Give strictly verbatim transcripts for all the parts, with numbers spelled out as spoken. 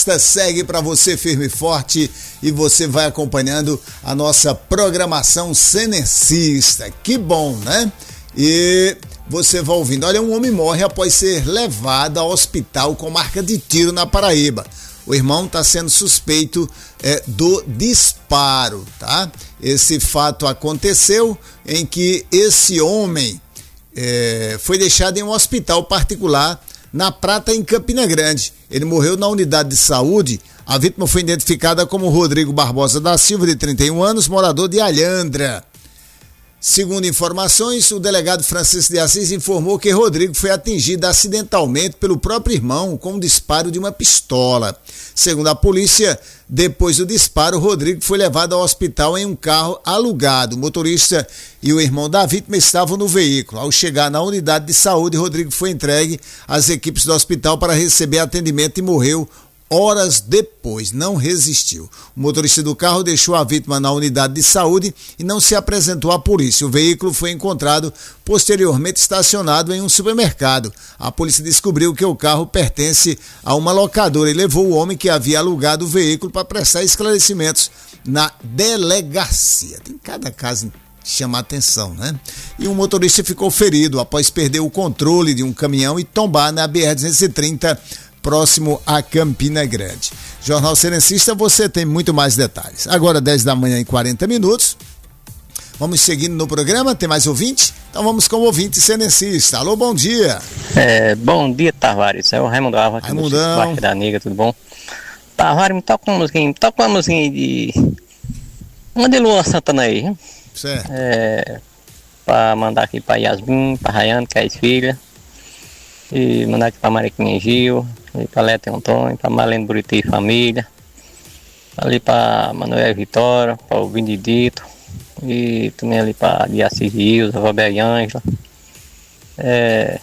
sexta segue para você firme e forte e você vai acompanhando a nossa programação cenecista. Que bom, né? E você vai ouvindo. Olha, um homem morre após ser levado ao hospital com marca de tiro na Paraíba. O irmão está sendo suspeito é, do disparo, tá? Esse fato aconteceu em que esse homem é, foi deixado em um hospital particular na Prata, em Campina Grande. Ele morreu na unidade de saúde. A vítima foi identificada como Rodrigo Barbosa da Silva, de trinta e um anos, morador de Alhandra. Segundo informações, o delegado Francisco de Assis informou que Rodrigo foi atingido acidentalmente pelo próprio irmão com um disparo de uma pistola. Segundo a polícia, depois do disparo, Rodrigo foi levado ao hospital em um carro alugado. O motorista e o irmão da vítima estavam no veículo. Ao chegar na unidade de saúde, Rodrigo foi entregue às equipes do hospital para receber atendimento e morreu horas depois, não resistiu. O motorista do carro deixou a vítima na unidade de saúde e não se apresentou à polícia. O veículo foi encontrado posteriormente estacionado em um supermercado. A polícia descobriu que o carro pertence a uma locadora e levou o homem que havia alugado o veículo para prestar esclarecimentos na delegacia. Tem cada caso que chama a atenção, né? E um motorista ficou ferido após perder o controle de um caminhão e tombar na B R duzentos e trinta, próximo a Campina Grande. Jornal Cenecista, você tem muito mais detalhes. Agora dez da manhã e quarenta minutos. Vamos seguindo no programa, tem mais ouvinte? Então vamos com o ouvinte cenecista. Alô, bom dia. É, bom dia, Tavares. É o Raimundo Alva aqui do Baixo da Nega, tudo bom? Tavares, me toca uma musiquinha, me toca uma musiquinha de... uma de Luan Santana aí. Certo. É, pra mandar aqui pra Yasmin, pra Rayane, que é ex-filha. E mandar aqui pra Mariquinha Gil, e pra Lete Antônio, pra Marlene Buriti e família, ali pra Manuel Vitória, pra o Benedito, e também ali pra Diacis Ilza, Roberto Ângela, é,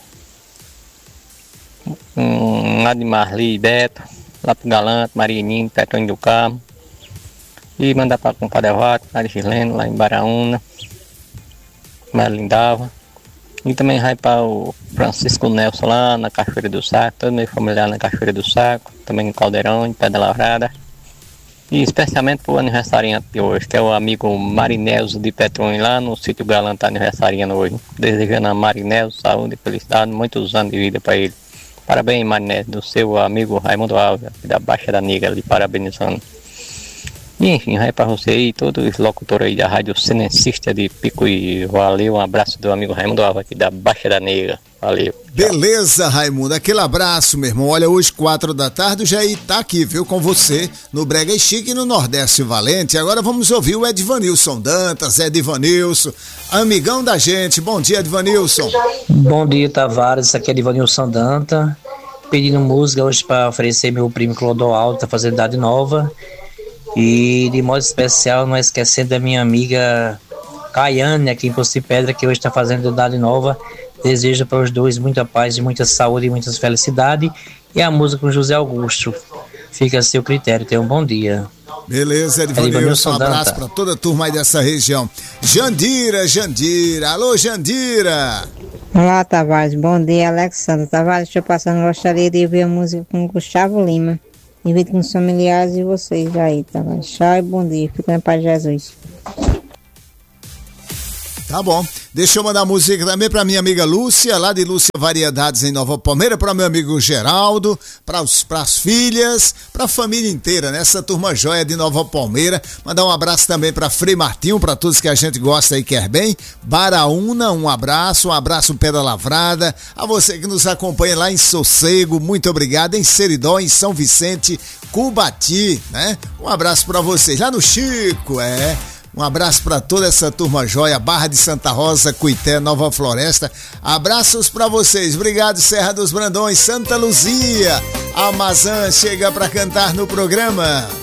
um, lá de Marli e Beto, lá pro Galante, Marianinho, Petrônio do Carmo, e mandar pra Compadre Vato, Mari Chileno, lá em Baraúna, Marlindava. E também vai para o Francisco Nelson lá na Cachoeira do Saco, todo meu familiar na Cachoeira do Saco, também em Caldeirão, em Pedra Lavrada. E especialmente para o aniversariante de hoje, que é o amigo Marinelzo de Petrônio, lá no sítio Galante, tá aniversariando hoje. Desejando a Marinelzo saúde e felicidade, muitos anos de vida para ele. Parabéns, Marinelzo, do seu amigo Raimundo Alves, da Baixa da Nega, ali parabenizando. E enfim, vai para você aí, todos os locutores aí da Rádio Cenecista de Picuí. Valeu, um abraço do amigo Raimundo Alva aqui da Baixa da Negra. Valeu. Beleza, Raimundo, aquele abraço, meu irmão. Olha, hoje, quatro da tarde, o Jair tá aqui, viu, com você, no Brega e Chique, no Nordeste Valente. Agora vamos ouvir o Edvanilson Dantas, Edvanilson, amigão da gente. Bom dia, Edvanilson. Bom dia, Tavares, aqui é Edvanilson Dantas, pedindo música hoje para oferecer meu primo Clodoaldo, tá fazendo idade nova. E de modo especial, não esquecendo da minha amiga Caiane, aqui em Poço de Pedra, que hoje está fazendo idade nova. Desejo para os dois muita paz, muita saúde e muita felicidade. E a música com José Augusto. Fica a seu critério. Tenha um bom dia. Beleza, Edvanilson, um abraço para toda a turma aí dessa região. Jandira, Jandira. Alô, Jandira. Olá, Tavares. Bom dia, Alexandre. Tavares, deixa eu passar. Gostaria de ouvir a música com Gustavo Lima. Invito com os familiares e vocês aí, tá bom? Tchau e bom dia. Fica na paz de Jesus. Tá bom. Deixa eu mandar música também pra minha amiga Lúcia, lá de Lúcia Variedades em Nova Palmeira, para meu amigo Geraldo, para as filhas, pra família inteira, nessa né? turma joia de Nova Palmeira. Mandar um abraço também pra Frei Martinho, para todos que a gente gosta e quer bem. Baraúna, um abraço, um abraço Pedra Lavrada. A você que nos acompanha lá em Sossego, muito obrigado. Em Seridó, em São Vicente, Cubati, né? Um abraço pra vocês. Lá no Chico, é... Um abraço para toda essa turma joia, Barra de Santa Rosa, Cuité, Nova Floresta. Abraços para vocês. Obrigado, Serra dos Brandões, Santa Luzia. A Amazã chega para cantar no programa.